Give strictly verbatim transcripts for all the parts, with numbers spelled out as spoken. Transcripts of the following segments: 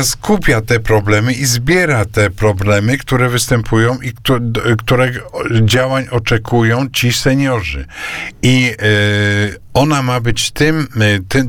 skupia te problemy i zbiera te problemy, które występują i które, które działań oczekują ci seniorzy. I yy, ona ma być tym, tym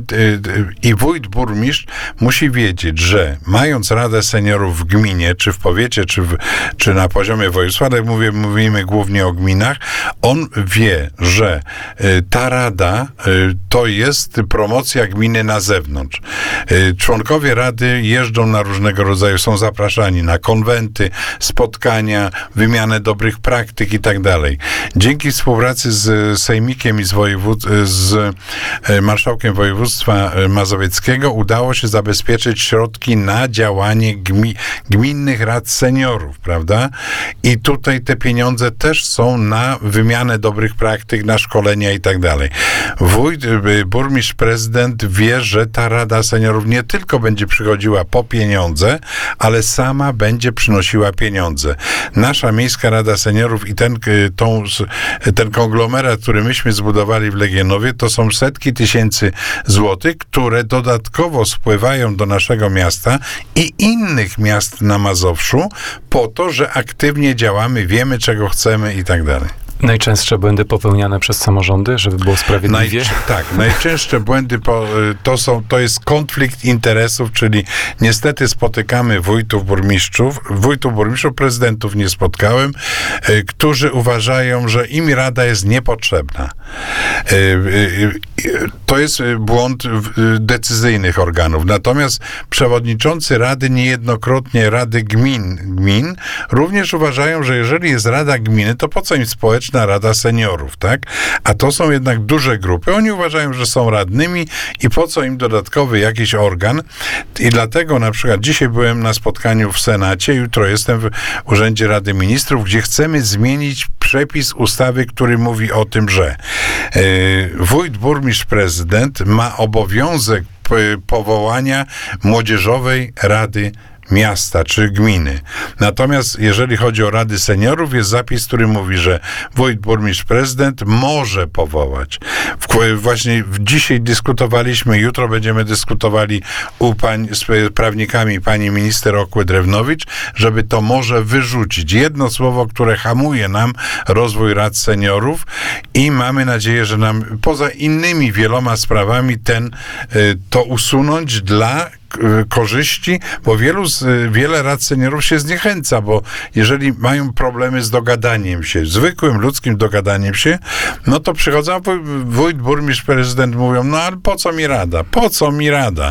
i wójt, burmistrz musi wiedzieć, że mając Radę Seniorów w gminie, czy w powiecie, czy, w, czy na poziomie województwa, ale mówię, mówimy głównie o gminach, on wie, że ta rada to jest promocja gminy na zewnątrz. Członkowie rady jeżdżą na różnego rodzaju, są zapraszani na konwenty, spotkania, wymianę dobrych praktyk i tak dalej. Dzięki współpracy z sejmikiem i z wojewód, z marszałkiem województwa mazowieckiego udało się zabezpieczyć środki na działanie gmi, gminnych rad seniorów, prawda? I tutaj te pieniądze też są na wymianę dobrych praktyk, na szkolenia i tak dalej. Wójt, burmistrz, prezydent wie, że ta Rada Seniorów nie tylko będzie przychodziła po pieniądze, ale sama będzie przynosiła pieniądze. Nasza Miejska Rada Seniorów i ten, tą, ten konglomerat, który myśmy zbudowali w Legionowie, to są setki tysięcy złotych, które dodatkowo spływają do naszego miasta i innych miast na Mazowszu po to, że aktywnie działamy, wiemy, czego chcemy i tak dalej. Najczęstsze błędy popełniane przez samorządy, żeby było sprawiedliwie? Najczę- tak, najczęstsze błędy po, to są, to jest konflikt interesów, czyli niestety spotykamy wójtów, burmistrzów, wójtów, burmistrzów, prezydentów nie spotkałem, y, którzy uważają, że im rada jest niepotrzebna. Y, y, y, to jest błąd y, decyzyjnych organów. Natomiast przewodniczący rady, niejednokrotnie rady gmin, gmin również uważają, że jeżeli jest rada gminy, to po co im społeczna Rada Seniorów, tak? A to są jednak duże grupy. Oni uważają, że są radnymi i po co im dodatkowy jakiś organ. I dlatego na przykład dzisiaj byłem na spotkaniu w Senacie, jutro jestem w Urzędzie Rady Ministrów, gdzie chcemy zmienić przepis ustawy, który mówi o tym, że yy, wójt, burmistrz, prezydent ma obowiązek p- powołania Młodzieżowej Rady Miasta czy gminy. Natomiast jeżeli chodzi o Rady Seniorów, jest zapis, który mówi, że wójt, burmistrz, prezydent może powołać. W, właśnie dzisiaj dyskutowaliśmy, jutro będziemy dyskutowali u pań, z prawnikami pani minister Okły-Drewnowicz, żeby to może wyrzucić. Jedno słowo, które hamuje nam rozwój Rad Seniorów i mamy nadzieję, że nam poza innymi wieloma sprawami ten, to usunąć dla korzyści, bo wielu z, wiele rad seniorów się zniechęca, bo jeżeli mają problemy z dogadaniem się, zwykłym ludzkim dogadaniem się, no to przychodzą wójt, burmistrz, prezydent mówią, no ale po co mi rada? Po co mi rada?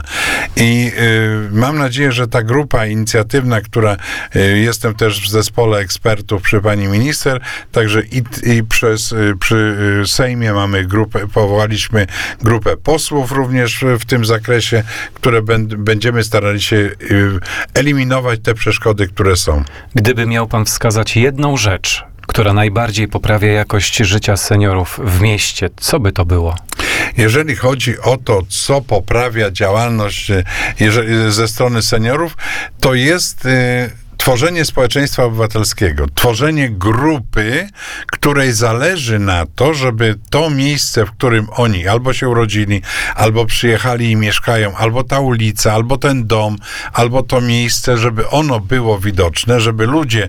I y, mam nadzieję, że ta grupa inicjatywna, która y, jestem też w zespole ekspertów przy pani minister, także i, i przez, y, przy y, Sejmie mamy grupę, powołaliśmy grupę posłów również w, w tym zakresie, które będą będziemy starali się y, eliminować te przeszkody, które są. Gdyby miał pan wskazać jedną rzecz, która najbardziej poprawia jakość życia seniorów w mieście, co by to było? Jeżeli chodzi o to, co poprawia działalność jeżeli, ze strony seniorów, to jest y, tworzenie społeczeństwa obywatelskiego, tworzenie grupy, której zależy na to, żeby to miejsce, w którym oni albo się urodzili, albo przyjechali i mieszkają, albo ta ulica, albo ten dom, albo to miejsce, żeby ono było widoczne, żeby ludzie,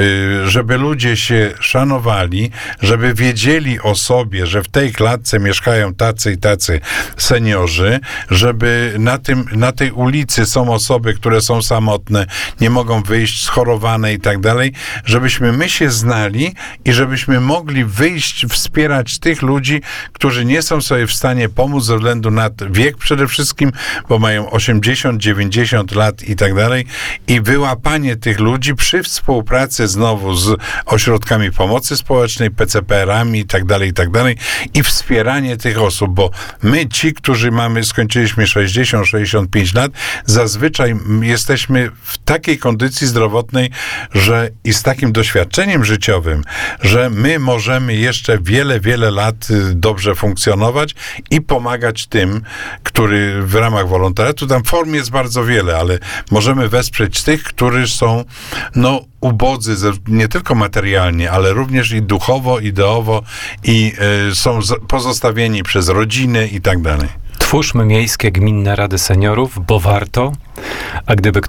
żeby ludzie się szanowali, żeby wiedzieli o sobie, że w tej klatce mieszkają tacy i tacy seniorzy, żeby na tym, na tej ulicy są osoby, które są samotne, nie mogą wyjść, schorowane i tak dalej, żebyśmy my się znali i żebyśmy mogli wyjść, wspierać tych ludzi, którzy nie są sobie w stanie pomóc ze względu na wiek przede wszystkim, bo mają osiemdziesiąt, dziewięćdziesiąt lat i tak dalej i wyłapanie tych ludzi przy współpracy znowu z ośrodkami pomocy społecznej, P C P R-ami i tak dalej, i tak dalej i wspieranie tych osób, bo my ci, którzy mamy, skończyliśmy sześćdziesiąt, sześćdziesiąt pięć lat, zazwyczaj jesteśmy w takiej kondycji zdrowotnej, że i z takim doświadczeniem życiowym, że my możemy jeszcze wiele, wiele lat dobrze funkcjonować i pomagać tym, który w ramach wolontariatu, tam form jest bardzo wiele, ale możemy wesprzeć tych, którzy są no ubodzy, nie tylko materialnie, ale również i duchowo, ideowo i y, są pozostawieni przez rodziny i tak dalej. Twórzmy miejskie, gminne rady seniorów, bo warto, a gdyby